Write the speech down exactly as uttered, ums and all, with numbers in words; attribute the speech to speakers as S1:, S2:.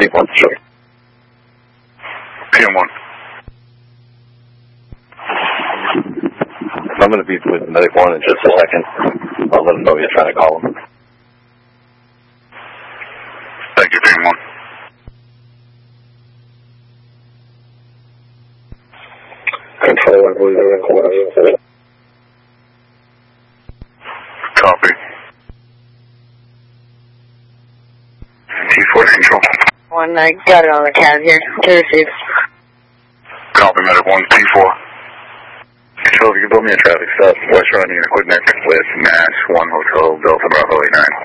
S1: P one three.
S2: P M one.
S1: I'm going to be with Medic one in just a second. I'll let him know you're trying to call him.
S2: Thank you, P M one.
S1: Control, I believe they're in quarters.
S2: Copy. T four Control.
S3: One, I got it on the cab here. To receive.
S2: Copy, Medic one, T four.
S1: Control, you can put me in traffic stop. West Running Equipment with Mass one Hotel Delta Bravo eight nine.